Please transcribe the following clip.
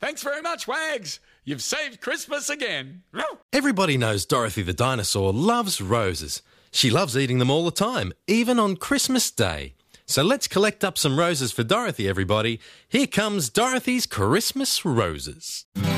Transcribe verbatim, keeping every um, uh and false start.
Thanks very much, Wags. You've saved Christmas again. Everybody knows Dorothy the dinosaur loves roses. She loves eating them all the time, even on Christmas Day. So let's collect up some roses for Dorothy, everybody. Here comes Dorothy's Christmas roses.